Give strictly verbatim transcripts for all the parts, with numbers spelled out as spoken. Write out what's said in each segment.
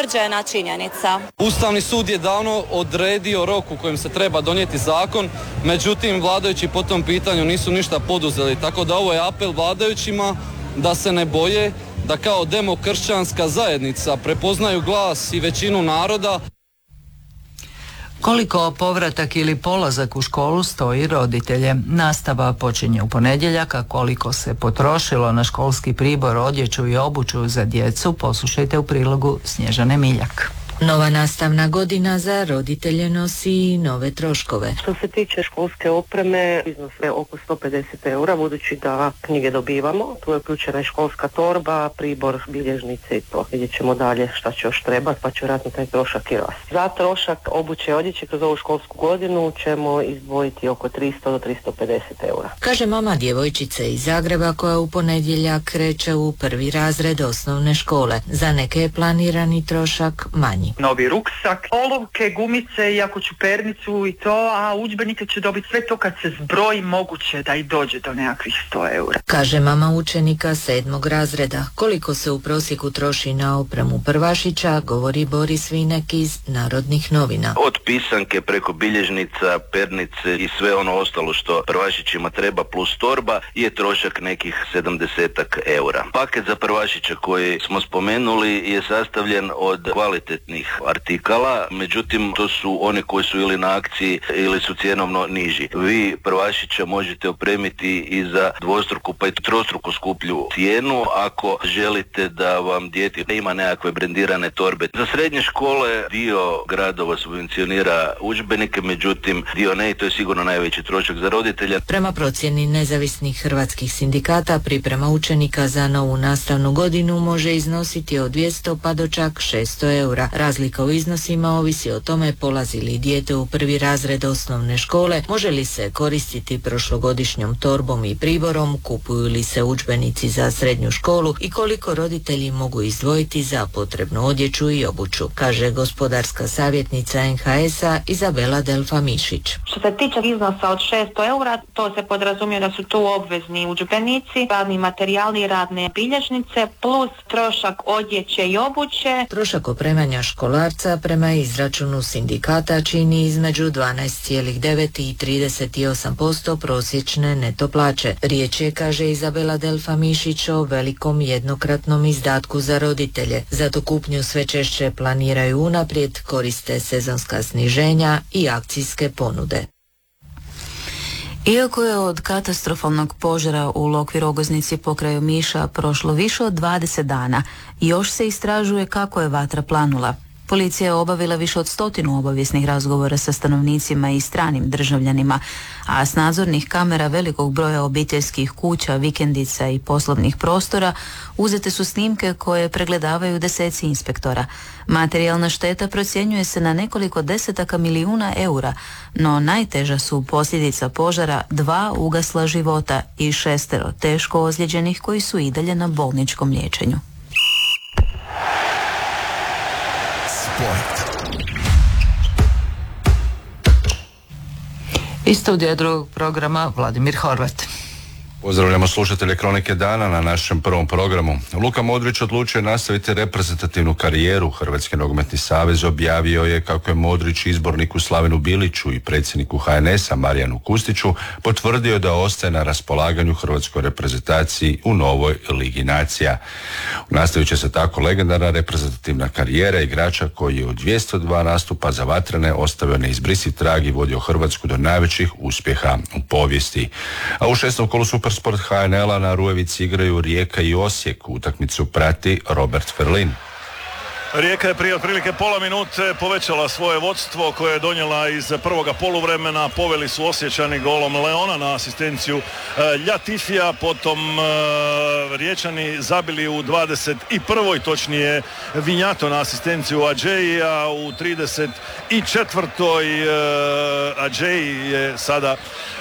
utvrđena činjenica. Ustavni sud je davno odredio rok u kojem se treba donijeti zakon, međutim vladajući po tom pitanju nisu ništa poduzeli, tako da ovo je apel vladajućima da se ne boje, da kao demokršćanska zajednica prepoznaju glas i većinu naroda. Koliko povratak ili polazak u školu stoji roditelje? Nastava počinje u ponedjeljak, a koliko se potrošilo na školski pribor, odjeću i obuću za djecu, poslušajte u prilogu Snježane Miljak. Nova nastavna godina za roditelje nosi i nove troškove. Što se tiče školske opreme, iznos je oko sto pedeset eura, budući da knjige dobivamo. Tu je uključena i školska torba, pribor, bilježnice i to. Vidjet ćemo dalje šta će još trebati, pa će vjerojatno taj trošak i rasti. Za trošak obuće i odjeće kroz ovu školsku godinu ćemo izdvojiti oko tristo do tristo pedeset eura. Kaže mama djevojčice iz Zagreba koja u ponedjeljak kreće u prvi razred osnovne škole. Za neke je planirani trošak manji. Novi ruksak, olovke, gumice i ako ću pernicu i to, a udžbenike ću dobiti sve to kad se zbroji, moguće da i dođe do nekakvih sto eura. Kaže mama učenika sedmog razreda. Koliko se u prosjeku troši na opremu prvašića, govori Boris Vinek iz Narodnih novina. Od pisanke preko bilježnica, pernice i sve ono ostalo što prvašićima treba plus torba je trošak nekih sedamdesetak eura. Paket za prvašića koji smo spomenuli je sastavljen od kvalitetnih artikala, međutim to su one koji su ili na akciji ili su cjenovno niži. Vi prvašića možete opremiti i za dvostruku pa i trostruku skuplju cijenu ako želite da vam dijete ima nekakve brendirane torbe. Za srednje škole dio gradova subvencionira udžbenike, međutim dio ne i to je sigurno najveći trošak za roditelja. Prema procjeni nezavisnih hrvatskih sindikata, priprema učenika za novu nastavnu godinu može iznositi od dvjesto pa do čak šesto eura. Razlika u iznosima ovisi o tome polazi li dijete u prvi razred osnovne škole, može li se koristiti prošlogodišnjom torbom i priborom, kupuju li se udžbenici za srednju školu i koliko roditelji mogu izdvojiti za potrebnu odjeću i obuću, kaže gospodarska savjetnica en ha es-a Izabela Delfa Mišić. Što se tiče iznosa od šesto eura, to se podrazumije da su tu obvezni udžbenici, radni materijali i radne bilježnice, plus trošak odjeće i obuće. Trošak opremanja školarca prema izračunu sindikata čini između dvanaest zarez devet i trideset osam posto prosječne neto plaće. Riječ je, kaže Izabela Delfa Mišić, o velikom jednokratnom izdatku za roditelje. Zato kupnju sve češće planiraju unaprijed, koriste sezonska sniženja i akcijske ponude. Iako je od katastrofalnog požara u Lokvi Rogoznici pokraj Omiša prošlo više od dvadeset dana, još se istražuje kako je vatra planula. Policija je obavila više od stotinu obavijesnih razgovora sa stanovnicima i stranim državljanima, a s nadzornih kamera velikog broja obiteljskih kuća, vikendica i poslovnih prostora uzete su snimke koje pregledavaju deseci inspektora. Materijalna šteta procjenjuje se na nekoliko desetaka milijuna eura, no najteža su posljedica požara dva ugasla života i šestero teško ozlijeđenih koji su i dalje na bolničkom liječenju. Iz studija drugog programa Vladimir Horvat. Pozdravljamo slušatelje Kronike dana na našem prvom programu. Luka Modrić odlučio nastaviti reprezentativnu karijeru. Hrvatski nogometni savez objavio je kako je Modrić izborniku Slavenu Biliću i predsjedniku ha en es-a Marijanu Kustiću potvrdio da ostaje na raspolaganju hrvatskoj reprezentaciji u novoj Ligi nacija. Nastavit će se tako legendarna reprezentativna karijera igrača koji je u dvjesto dva nastupa za vatrene ostavio neizbrisiv trag i vodio Hrvatsku do najvećih uspjeha u povijesti. A u šestom kolu Super Sport ha en el-a na Rujevici igraju Rijeka i Osijek. Utakmicu prati Robert Ferlin. Rijeka je prije otprilike pola minute povećala svoje vodstvo koje je donijela iz prvoga poluvremena. Poveli su Osječani golom Leona na asistenciju Ljatifija, potom Riječani zabili u dvadeset prvoj točnije Vinjato na asistenciju Adžeja, u trideset četvrtoj Adžej je sada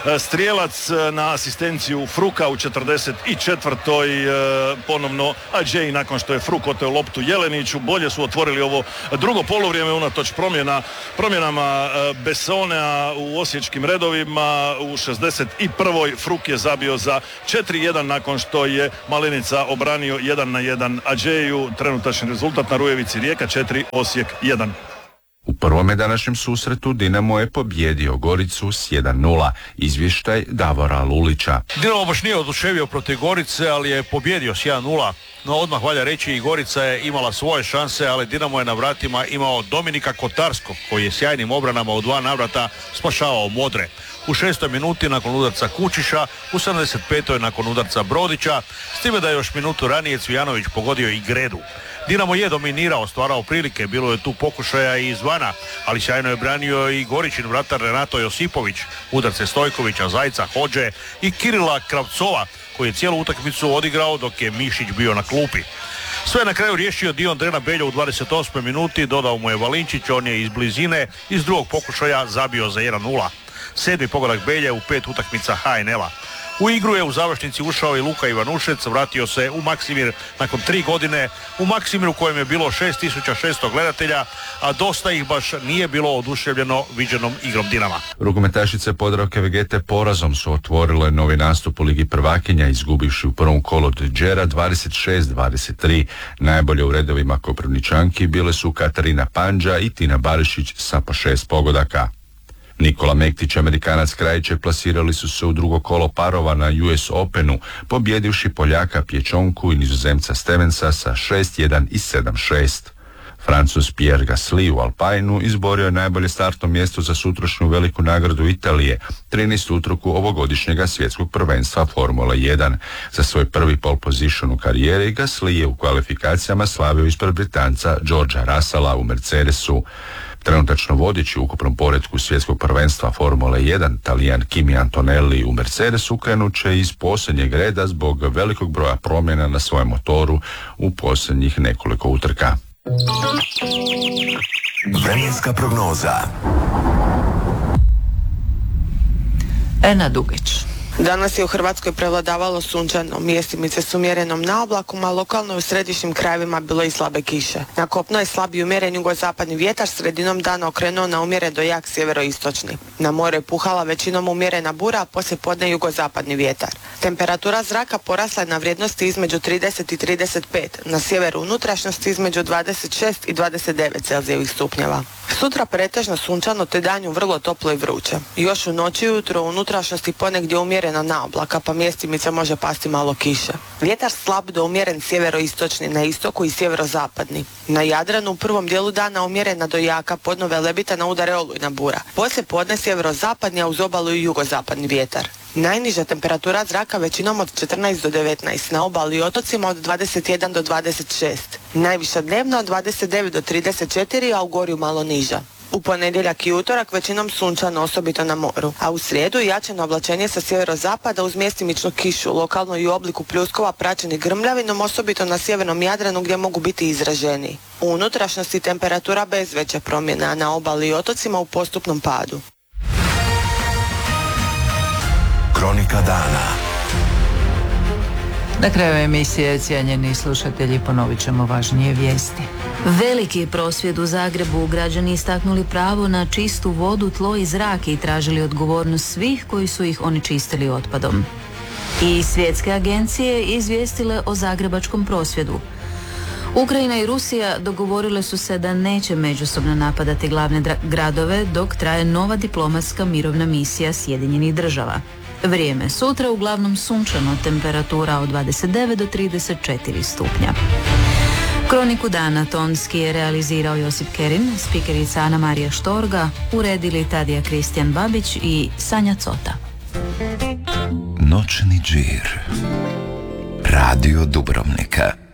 strijelac, na asistenciju Fruka u četrdeset četvrtoj ponovno Adjei nakon što je Fruk oteo loptu Jeleniću. Bolje su otvorili ovo drugo poluvrijeme unatoč promjena, promjenama Bessonea u osječkim redovima. U šezdeset prvoj Fruk je zabio za četiri jedan nakon što je Malenica obranio jedan na jedan Adjeiju. Trenutačni rezultat na Rujevici Rijeka četiri, Osijek jedan. U prvome današnjem susretu Dinamo je pobjedio Goricu s jedan nula. Izvještaj Davora Lulića. Dinamo baš nije oduševio protiv Gorice, ali je pobjedio s jedan nula. No odmah valja reći i Gorica je imala svoje šanse, ali Dinamo je na vratima imao Dominika Kotarskog, koji je sjajnim obranama u dva navrata spašavao Modre. U šestoj minuti nakon udarca Kučiša, u sedamdeset petoj nakon udarca Brodića, s time da je još minutu ranije Cvijanović pogodio i Gredu. Dinamo je dominirao, stvarao prilike, bilo je tu pokušaja i izvana, ali sjajno je branio i Goričin vratar Renato Josipović, udarce Stojkovića, Zajca, Hodže i Kirila Kravcova, koji je cijelu utakmicu odigrao dok je Mišić bio na klupi. Sve na kraju riješio Dion Drena Beljo u dvadeset osmoj minuti, dodao mu je Valinčić, on je iz blizine iz drugog pokušaja zabio za jedan nula. Sedmi pogodak Belje u pet utakmica H N L-a. U igru je u završnici ušao i Luka Ivanušec, vratio se u Maksimir nakon tri godine, u Maksimir u kojem je bilo šest tisuća šesto gledatelja, a dosta ih baš nije bilo oduševljeno viđenom igrom Dinama. Rukometašice Podravke Vegete porazom su otvorile novi nastup u Ligi prvakinja, izgubivši u prvom kolu od Đera dvadeset šest dvadeset tri. Najbolje u redovima Koprivničanki bile su Katarina Pandža i Tina Barišić sa po šest pogodaka. Nikola Mektić, Amerikanac Krajićek plasirali su se u drugo kolo parova na U S Openu, pobjedivši Poljaka Pječonku i Nizozemca Stevensa sa šest jedan i sedam šest. Francuz Pierre Gasly u Alpajnu izborio je najbolje startno mjesto za sutrašnju veliku nagradu Italije, trinaestu utrku ovogodišnjega svjetskog prvenstva Formula jedan. Za svoj prvi pole position u karijeri Gasly je u kvalifikacijama slavio ispred Britanca Georgea Russella u Mercedesu. Trenutačno vodeći u ukupnom poretku svjetskog prvenstva Formule jedan, Talijan Kimi Antonelli u Mercedesu krenut će iz posljednjeg reda zbog velikog broja promjena na svojem motoru u posljednjih nekoliko utrka. Vremenska prognoza. Ena Dugić. Danas je u Hrvatskoj prevladavalo sunčano, mjestimice s umjerenom naoblakom, a lokalno u središnjim krajevima bilo i slabe kiše. Na kopno je slab i umjeren jugozapadni vjetar, sredinom dana okrenuo na umjeren do jak sjeveroistočni. Na moru je puhala većinom umjerena bura, a poslije podne jugozapadni vjetar. Temperatura zraka porasla je na vrijednosti između trideset i trideset pet, na sjeveru unutrašnjosti između dvadeset šest i dvadeset devet Celzijevih stupnjeva. Sutra pretežno sunčano te danju vrlo toplo i vruće. Još u noći i ujutro u unutrašnjosti ponegdje umjerena naoblaka, pa mjestimice može pasti malo kiše. Vjetar slab do umjeren sjeveroistočni na istoku i sjeverozapadni. Na Jadranu u prvom dijelu dana umjerena do jaka, podno Velebita na udare olujna bura. Poslije podne sjeverozapadni, a uz obalu i jugozapadni vjetar. Najniža temperatura zraka većinom od četrnaest do devetnaest, na obali i otocima od dvadeset jedan do dvadeset šest. Najviša dnevna od dvadeset devet do trideset četiri, a u gorju malo niža. U ponedjeljak i utorak većinom sunčano, osobito na moru, a u srijedu jačano oblačenje sa sjeverozapada uz mjestimičnu kišu, lokalno i u obliku pljuskova praćeni grmljavinom, osobito na sjevernom Jadranu gdje mogu biti izraženiji. U unutrašnjosti temperatura bez veće promjene, a na obali i otocima u postupnom padu. Kronika dana. Na kraju emisije, cijenjeni slušatelji, ponovit ćemo važnije vijesti. Veliki prosvjed u Zagrebu, građani istaknuli pravo na čistu vodu, tlo i zrak i tražili odgovornost svih koji su ih onečistili otpadom. I svjetske agencije izvijestile o zagrebačkom prosvjedu. Ukrajina i Rusija dogovorile su se da neće međusobno napadati glavne dra- gradove dok traje nova diplomatska mirovna misija Sjedinjenih država. Vrijeme sutra uglavnom sunčano, temperatura od dvadeset devet do trideset četiri stupnja. Kroniku dana tonski je realizirao Josip Kerin, spikerica Ana Marija Štorga, uredili Tadija Kristijan Babić i Sanja Cota. Noćni džir. Radio Dubrovnika.